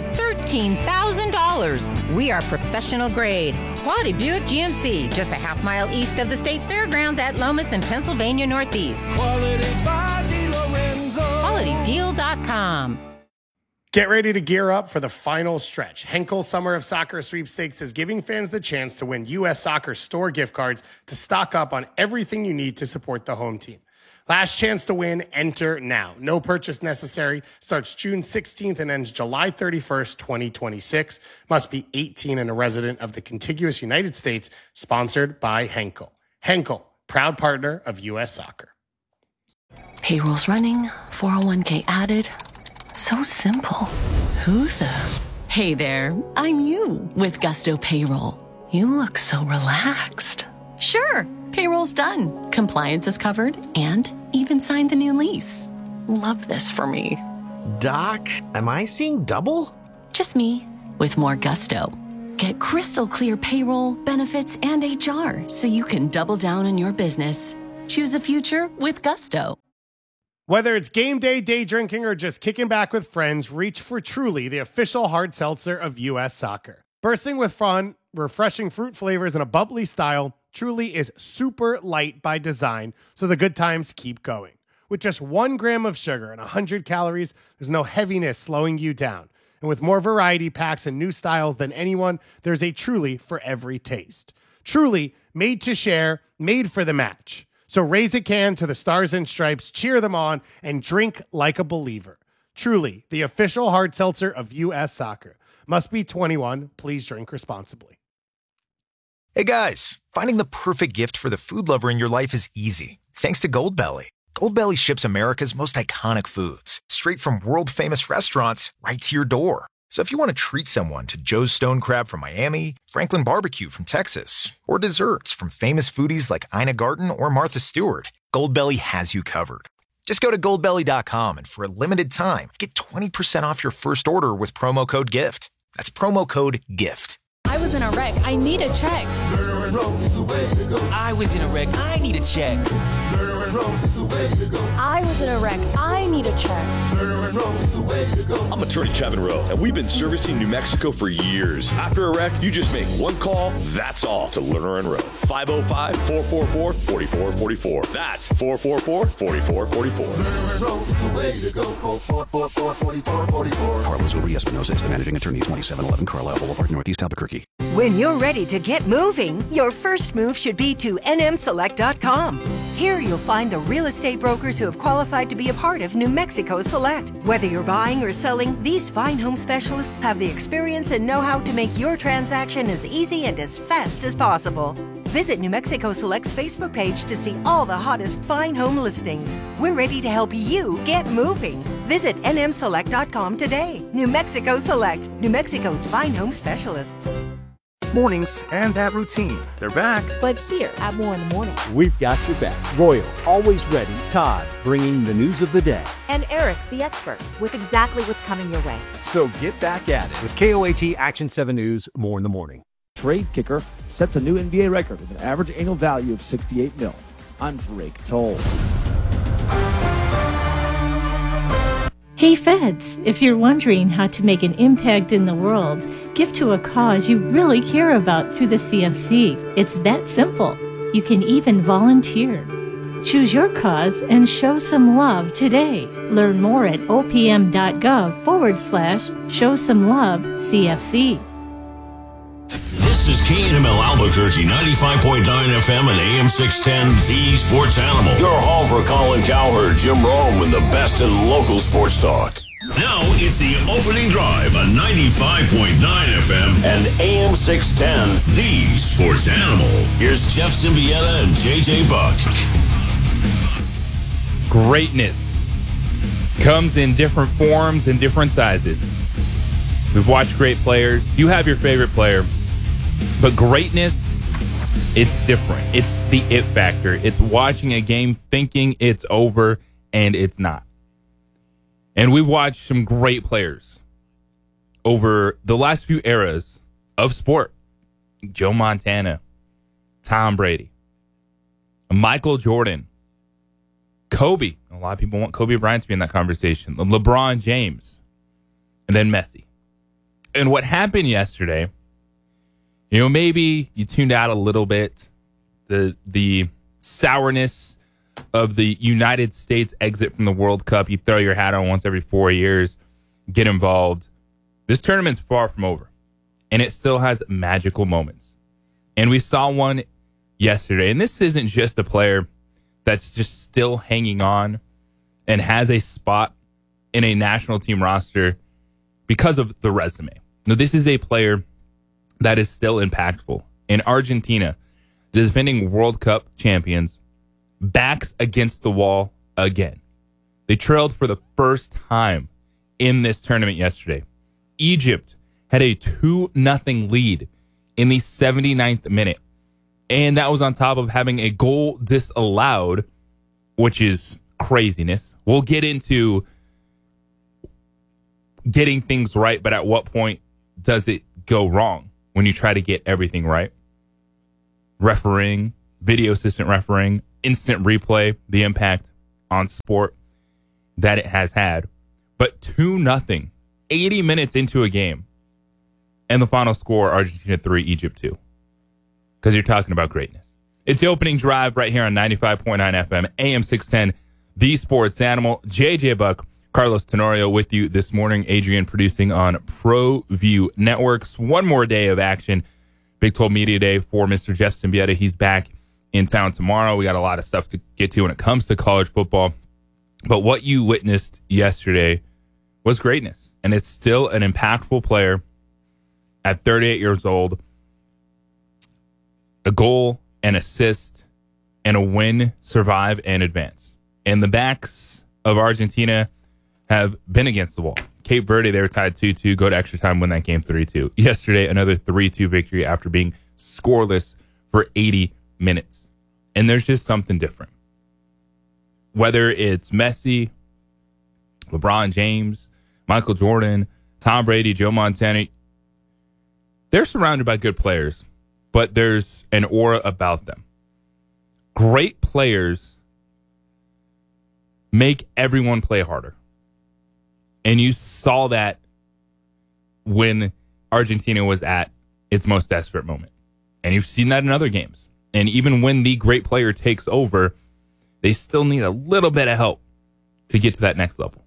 $13,000. We are professional grade. Quality Buick GMC, just a half mile east of the State Fairgrounds at Lomas in Pennsylvania Northeast. Quality by DiLorenzo. QualityDeal.com. Get ready to gear up for the final stretch. Henkel Summer of Soccer Sweepstakes is giving fans the chance to win U.S. Soccer store gift cards to stock up on everything you need to support the home team. Last chance to win, enter now. No purchase necessary. Starts June 16th and ends July 31st, 2026. Must be 18 and a resident of the contiguous United States. Sponsored by Henkel. Henkel, proud partner of U.S. Soccer. Payroll's running, 401k added. So simple. Who the? Hey there, I'm you with Gusto Payroll. You look so relaxed. Sure, payroll's done, compliance is covered, and even signed the new lease. Love this for me. Doc, am I seeing double? Just me, with more gusto. Get crystal clear payroll, benefits, and HR so you can double down on your business. Choose a future with gusto. Whether it's game day, day drinking, or just kicking back with friends, reach for Truly, the official hard seltzer of U.S. Soccer. Bursting with fun, refreshing fruit flavors, and a bubbly style, Truly is super light by design, so the good times keep going. With just 1 gram of sugar and 100 calories, there's no heaviness slowing you down. And with more variety packs and new styles than anyone, there's a Truly for every taste. Truly, made to share, made for the match. So raise a can to the Stars and Stripes, cheer them on, and drink like a believer. Truly, the official hard seltzer of U.S. Soccer. Must be 21. Please drink responsibly. Hey guys, finding the perfect gift for the food lover in your life is easy. Thanks to Goldbelly. Goldbelly ships America's most iconic foods straight from world-famous restaurants right to your door. So if you want to treat someone to Joe's Stone Crab from Miami, Franklin Barbecue from Texas, or desserts from famous foodies like Ina Garten or Martha Stewart, Goldbelly has you covered. Just go to goldbelly.com and for a limited time, get 20% off your first order with promo code GIFT. That's promo code GIFT. I was in a wreck. I need a check. I was in a wreck. I need a check. I was in a wreck. I need a check. I'm attorney Kevin Rowe, and we've been servicing New Mexico for years. After a wreck, you just make one call, that's all, to Lerner and Rowe. 505-444-4444. That's 444-4444. Carlos Uber Espinosa is the managing attorney, 2711 Carlisle Boulevard, Northeast Albuquerque. When you're ready to get moving, your first move should be to nmselect.com. Here you'll find the real estate brokers who have qualified to be a part of New Mexico Select. Whether you're buying or selling, these fine home specialists have the experience and know-how to make your transaction as easy and as fast as possible. Visit New Mexico Select's Facebook page to see all the hottest fine home listings. We're ready to help you get moving. Visit nmselect.com today. New Mexico Select, New Mexico's fine home specialists. Mornings and that routine. They're back. But here at More in the Morning, we've got your back. Royal, always ready. Todd, bringing the news of the day. And Eric, the expert, with exactly what's coming your way. So get back at it with KOAT Action 7 News, More in the Morning. Trade kicker sets a new NBA record with an average annual value of $68 million. I'm Drake Toll. Hey Feds, if you're wondering how to make an impact in the world, give to a cause you really care about through the CFC. It's that simple. You can even volunteer. Choose your cause and show some love today. Learn more at opm.gov/show-some-love-CFC. This is KNML Albuquerque, 95.9 FM and AM 610, The Sports Animal. Your home for Colin Cowherd, Jim Rome, and the best in local sports talk. Now it's the opening drive on 95.9 FM and AM 610, The Sports Animal. Here's Jeff Symbieta and JJ Buck. Greatness comes in different forms and different sizes. We've watched great players. You have your favorite player. But greatness, it's different. It's the it factor. It's watching a game thinking it's over, and it's not. And we've watched some great players over the last few eras of sport. Joe Montana, Tom Brady, Michael Jordan, Kobe. A lot of people want Kobe Bryant to be in that conversation. LeBron James, and then Messi. And what happened yesterday, maybe you tuned out a little bit. The sourness of the United States exit from the World Cup. You throw your hat on once every 4 years, get involved. This tournament's far from over, and it still has magical moments. And we saw one yesterday, and this isn't just a player that's just still hanging on and has a spot in a national team roster because of the resume. No, this is a player that is still impactful. In Argentina, the defending World Cup champions, backs against the wall again. They trailed for the first time in this tournament yesterday. Egypt had a 2-0 lead in the 79th minute And that was on top of having a goal disallowed, which is craziness. We'll get into getting things right, but at what point does it go wrong when you try to get everything right? Refereeing, video assistant refereeing, instant replay, the impact on sport that it has had. But 2-0, 80 minutes into a game, and the final score, Argentina 3, Egypt 2. Because you're talking about greatness. It's the opening drive right here on 95.9 FM, AM 610, The Sports Animal. JJ Buck, Carlos Tenorio with you this morning. Adrian producing on ProView Networks. One more day of action. Big 12 Media Day for Mr. Jeff Symbieta. He's back in town tomorrow. We got a lot of stuff to get to when it comes to college football. But what you witnessed yesterday was greatness. And it's still an impactful player at 38 years old. A goal, an assist, and a win, survive, and advance. And the backs of Argentina have been against the wall. Cape Verde, they were tied 2-2, go to extra time, win that game 3-2. Yesterday, another 3-2 victory after being scoreless for 80 minutes. And there's just something different. Whether it's Messi, LeBron James, Michael Jordan, Tom Brady, Joe Montana, they're surrounded by good players, but there's an aura about them. Great players make everyone play harder. And you saw that when Argentina was at its most desperate moment. And you've seen that in other games. And even when the great player takes over, they still need a little bit of help to get to that next level.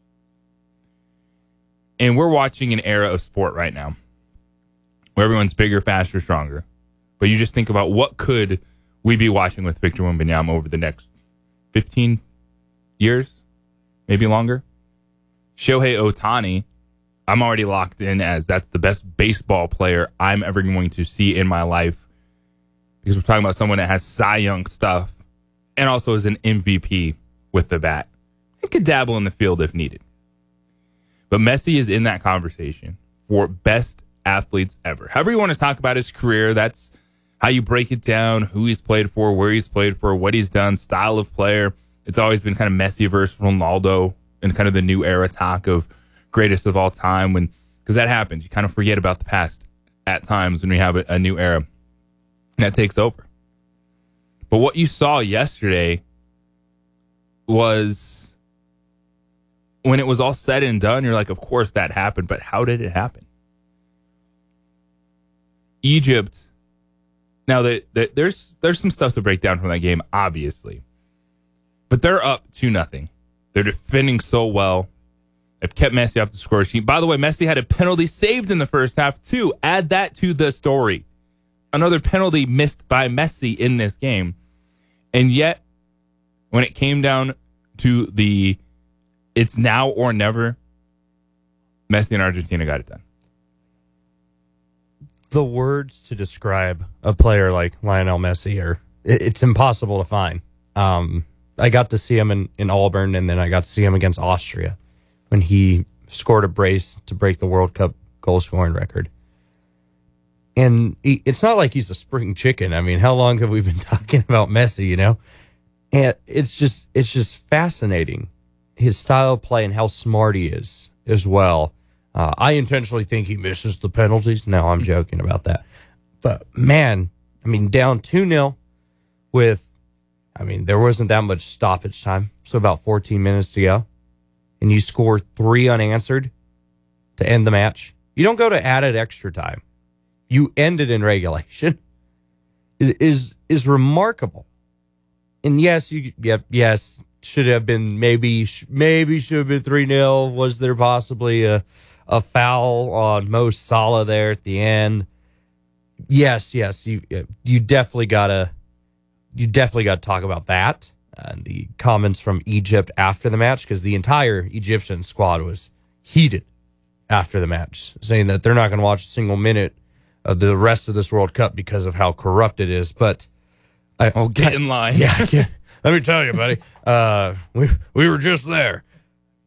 And we're watching an era of sport right now where everyone's bigger, faster, stronger. But you just think about what could we be watching with Victor Wembanyama over the next 15 years, maybe longer. Shohei Ohtani, I'm already locked in as that's the best baseball player I'm ever going to see in my life, because we're talking about someone that has Cy Young stuff and also is an MVP with the bat and could dabble in the field if needed. But Messi is in that conversation for best athletes ever. However you want to talk about his career, that's how you break it down, who he's played for, where he's played for, what he's done, style of player. It's always been kind of Messi versus Ronaldo and kind of the new era talk of greatest of all time, because that happens. You kind of forget about the past at times when we have a new era that takes over. But what you saw yesterday was, when it was all said and done, you're like, of course that happened, but how did it happen? Egypt, now there's some stuff to break down from that game, obviously. But they're up 2-0. They're defending so well. They've kept Messi off the score sheet. By the way, Messi had a penalty saved in the first half, too. Add that to the story. Another penalty missed by Messi in this game. And yet, when it came down to the it's now or never, Messi and Argentina got it done. The words to describe a player like Lionel Messi it's impossible to find. I got to see him in Auburn, and then I got to see him against Austria when he scored a brace to break the World Cup goal scoring record. And it's not like he's a spring chicken. I mean, how long have we been talking about Messi, you know? And it's just fascinating, his style of play and how smart he is as well. I intentionally think he misses the penalties. No, I'm joking about that. But, man, I mean, down 2-0 with, there wasn't that much stoppage time, so about 14 minutes to go. And you score 3 unanswered to end the match. You don't go to added extra time. You end it in regulation. Is remarkable. And yes, should have been maybe should have been 3-0. Was there possibly a foul on Mo Salah there at the end? Yes, you definitely gotta talk about that. And the comments from Egypt after the match, because the entire Egyptian squad was heated after the match, saying that they're not going to watch a single minute of the rest of this World Cup because of how corrupt it is. But get in line. Yeah, let me tell you, buddy. We were just there.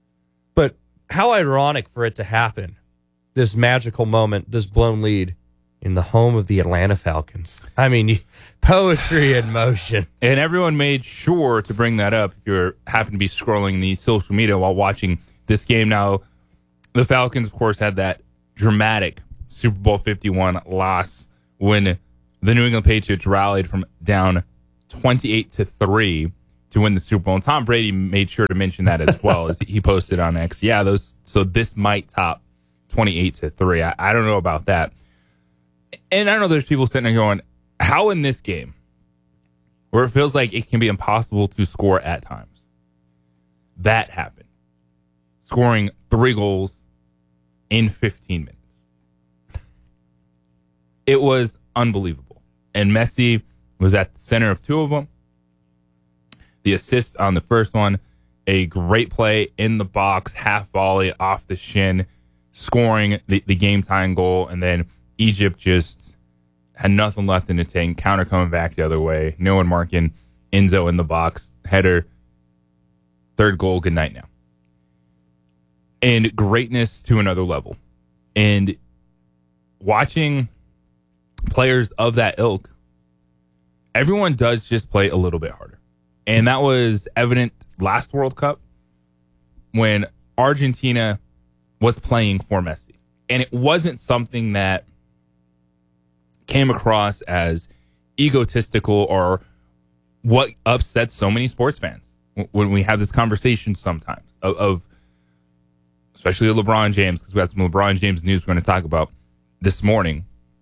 But how ironic for it to happen, this magical moment, this blown lead, in the home of the Atlanta Falcons. I mean, poetry in motion. And everyone made sure to bring that up if you happen to be scrolling the social media while watching this game. Now, the Falcons, of course, had that dramatic Super Bowl 51 loss when the New England Patriots rallied from down 28-3 to win the Super Bowl. And Tom Brady made sure to mention that as well as he posted on X. Yeah, so this might top 28-3. I don't know about that. And I know there's people sitting there going, how in this game, where it feels like it can be impossible to score at times, that happened? Scoring 3 goals in 15 minutes. It was unbelievable. And Messi was at the center of 2 of them. The assist on the first one, a great play in the box, half volley off the shin, scoring the game-tying goal, and then Egypt just had nothing left in the tank. Counter coming back the other way. No one marking. Enzo in the box. Header. 3rd goal. Good night now. And greatness to another level. And watching players of that ilk, everyone does just play a little bit harder. And that was evident last World Cup when Argentina was playing for Messi. And it wasn't something that came across as egotistical or what upsets so many sports fans when we have this conversation sometimes of especially LeBron James, because we have some LeBron James news we're going to talk about this morning,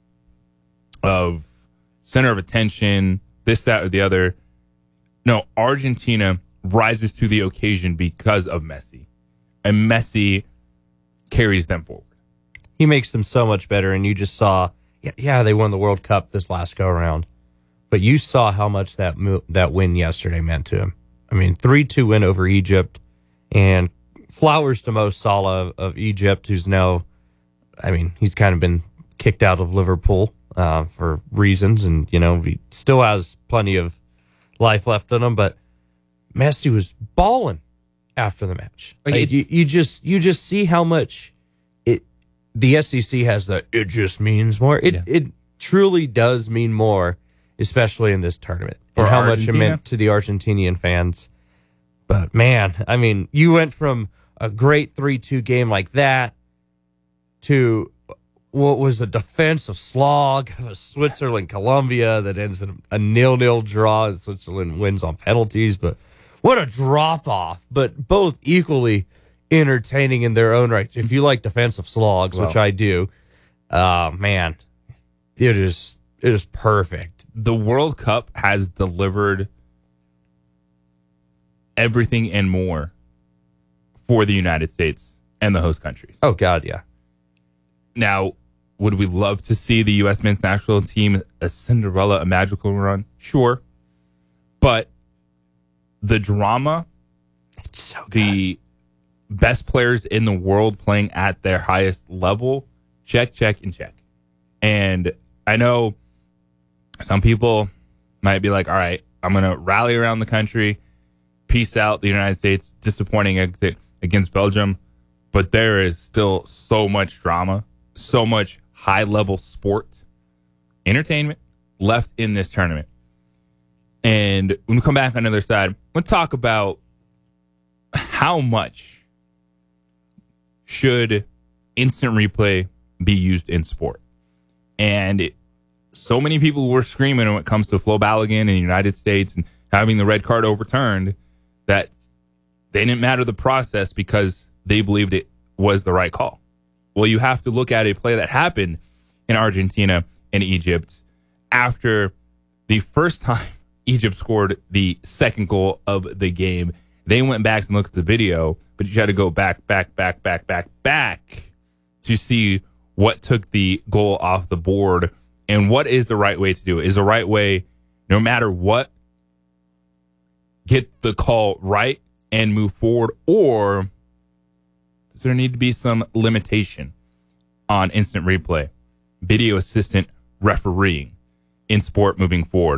of center of attention, this, that, or the other. No, Argentina rises to the occasion because of Messi, and Messi carries them forward. He makes them so much better, and you just saw, yeah, they won the World Cup this last go-around, but you saw how much that win yesterday meant to him. I mean, 3-2 win over Egypt, and flowers to Mo Salah of Egypt, who's now, I mean, he's kind of been kicked out of Liverpool for reasons, and, you know, he still has plenty of life left in him, but Messi was balling after the match. Like you just see how much the SEC has it just means more. It truly does mean more, especially in this tournament, and how much it meant to the Argentinian fans. But man, I mean, you went from a great 3-2 game like that to what was a defensive slog of Switzerland-Colombia that ends in a 0-0 draw. Switzerland wins on penalties, but what a drop-off. But both equally entertaining in their own right. If you like defensive slogs, which I do, man, it is perfect. The World Cup has delivered everything and more for the United States and the host countries. Oh, God, yeah. Now, would we love to see the U.S. men's national team a Cinderella, a magical run? Sure. But the drama, it's so good. The best players in the world playing at their highest level, check, and check. And I know some people might be like, all right, I'm going to rally around the country, peace out, the United States, disappointing exit against Belgium. But there is still so much drama, so much high-level sport, entertainment left in this tournament. And when we come back on the other side, we'll talk about how much should instant replay be used in sport. And so many people were screaming when it comes to Flo Balogun in the United States and having the red card overturned that they didn't matter the process because they believed it was the right call. Well, you have to look at a play that happened in Argentina and Egypt after the first time Egypt scored the second goal of the game. They went back and looked at the video, but you had to go back to see what took the goal off the board and what is the right way to do it. Is the right way, no matter what, get the call right and move forward, or does there need to be some limitation on instant replay, video assistant refereeing in sport moving forward?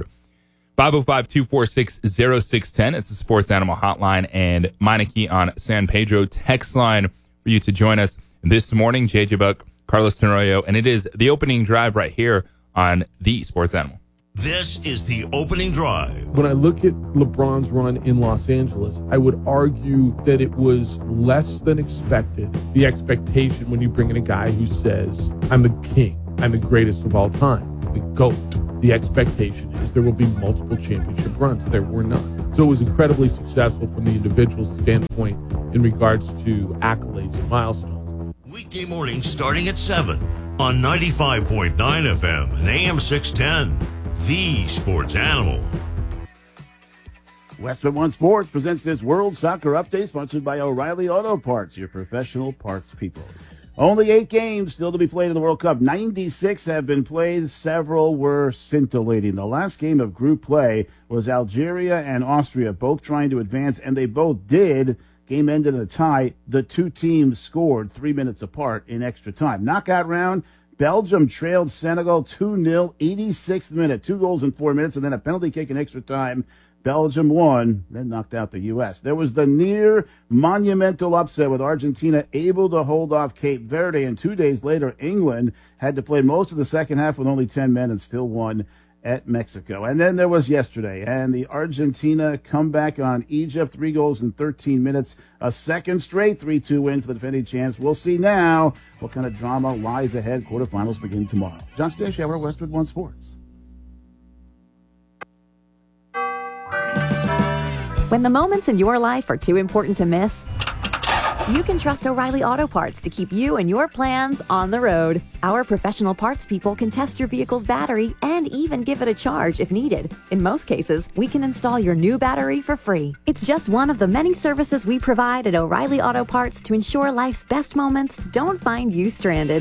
505-246-0610. It's the Sports Animal Hotline, and Meineke on San Pedro text line for you to join us this morning. JJ Buck Carlos Tenorio, and it is the opening drive right here on the Sports Animal. This is the opening drive. When I look at LeBron's run in Los Angeles, I would argue that it was less than expected. The expectation when you bring in a guy who says, I'm the king, I'm the greatest of all time, the GOAT. The expectation is there will be multiple championship runs. There were none. So it was incredibly successful from the individual standpoint in regards to accolades and milestones. Weekday mornings starting at 7 on 95.9 FM and AM 610. The Sports Animal. Westwood One Sports presents this World Soccer Update, sponsored by O'Reilly Auto Parts, your professional parts people. Only 8 games still to be played in the World Cup. 96 have been played. Several were scintillating. The last game of group play was Algeria and Austria, both trying to advance, and they both did. Game ended in a tie. The two teams scored 3 minutes apart in extra time. Knockout round, Belgium trailed Senegal 2-0, 86th minute. 2 goals in 4 minutes, and then a penalty kick in extra time. Belgium won, then knocked out the U.S. There was the near monumental upset with Argentina able to hold off Cape Verde, and 2 days later, England had to play most of the second half with only 10 men and still won at Mexico. And then there was yesterday, and the Argentina comeback on Egypt, 3 goals in 13 minutes, a second straight 3-2 win for the defending champs. We'll see now what kind of drama lies ahead. Quarterfinals begin tomorrow. John Stashower, Westwood One Sports. When the moments in your life are too important to miss, you can trust O'Reilly Auto Parts to keep you and your plans on the road. Our professional parts people can test your vehicle's battery and even give it a charge if needed. In most cases, we can install your new battery for free. It's just one of the many services we provide at O'Reilly Auto Parts to ensure life's best moments don't find you stranded.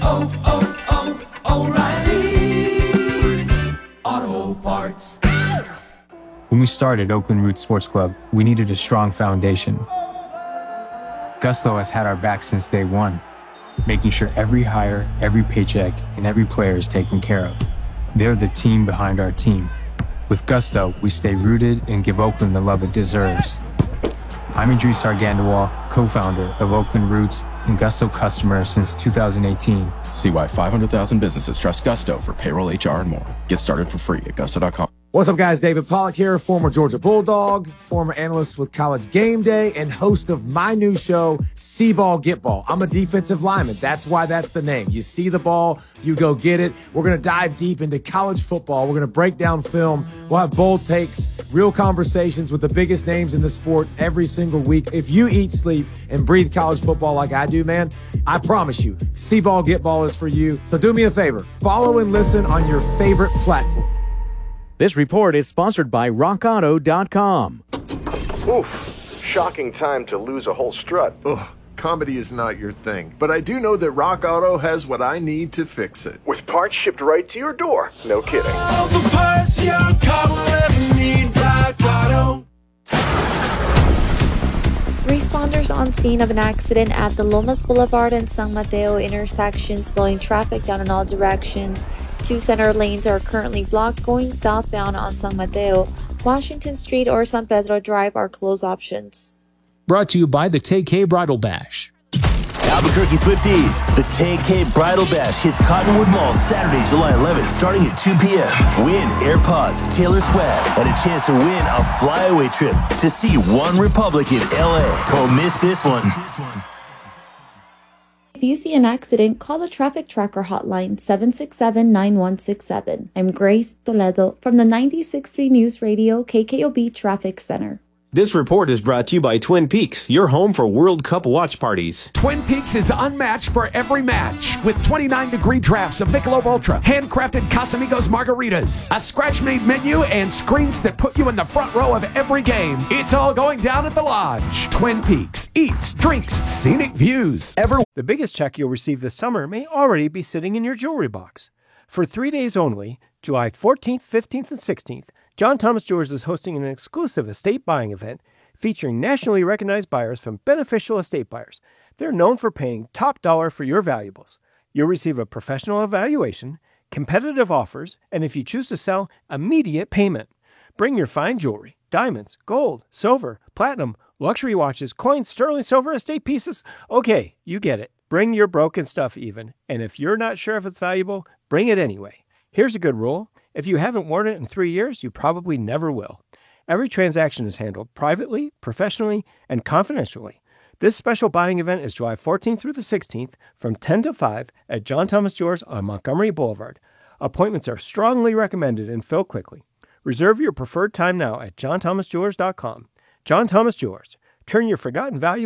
O'Reilly Auto Parts. When we started Oakland Roots Sports Club, we needed a strong foundation. Gusto has had our back since day one, making sure every hire, every paycheck, and every player is taken care of. They're the team behind our team. With Gusto, we stay rooted and give Oakland the love it deserves. I'm Idris Argandawal, co-founder of Oakland Roots and Gusto customer since 2018. See why 500,000 businesses trust Gusto for payroll, HR, and more. Get started for free at gusto.com. What's up, guys? David Pollack here, former Georgia Bulldog, former analyst with College Game Day, and host of my new show, See Ball, Get Ball. I'm a defensive lineman. That's why that's the name. You see the ball, you go get it. We're going to dive deep into college football. We're going to break down film. We'll have bold takes, real conversations with the biggest names in the sport every single week. If you eat, sleep, and breathe college football like I do, man, I promise you, See Ball, Get Ball is for you. So do me a favor. Follow and listen on your favorite platform. This report is sponsored by RockAuto.com. Oof, shocking time to lose a whole strut. Ugh, comedy is not your thing. But I do know that Rock Auto has what I need to fix it. With parts shipped right to your door. No kidding. All the parts your car will ever need, Rock Auto. Responders on scene of an accident at the Lomas Boulevard and San Mateo intersection, slowing traffic down in all directions. 2 center lanes are currently blocked going southbound on San Mateo. Washington Street or San Pedro Drive are closed options. Brought to you by the Tay-K Bridal Bash. Albuquerque Swifties, the Tay-K Bridal Bash hits Cottonwood Mall Saturday, July 11th, starting at 2 p.m. Win AirPods, Taylor Swift, and a chance to win a flyaway trip to see One Republic in L.A. Don't miss this one. If you see an accident, call the Traffic Tracker hotline 767-9167. I'm Grace Toledo from the 96.3 News Radio KKOB Traffic Center. This report is brought to you by Twin Peaks, your home for World Cup watch parties. Twin Peaks is unmatched for every match with 29-degree drafts of Michelob Ultra, handcrafted Casamigos margaritas, a scratch-made menu, and screens that put you in the front row of every game. It's all going down at the Lodge. Twin Peaks eats, drinks, scenic views. The biggest check you'll receive this summer may already be sitting in your jewelry box. For 3 days only, July 14th, 15th, and 16th, John Thomas Jewelers is hosting an exclusive estate buying event featuring nationally recognized buyers from Beneficial Estate Buyers. They're known for paying top dollar for your valuables. You'll receive a professional evaluation, competitive offers, and if you choose to sell, immediate payment. Bring your fine jewelry, diamonds, gold, silver, platinum, luxury watches, coins, sterling silver, estate pieces. Okay, you get it. Bring your broken stuff even, and if you're not sure if it's valuable, bring it anyway. Here's a good rule. If you haven't worn it in 3 years, you probably never will. Every transaction is handled privately, professionally, and confidentially. This special buying event is July 14th through the 16th from 10 to 5 at John Thomas Jewelers on Montgomery Boulevard. Appointments are strongly recommended and fill quickly. Reserve your preferred time now at johnthomasjewelers.com. John Thomas Jewelers. Turn your forgotten value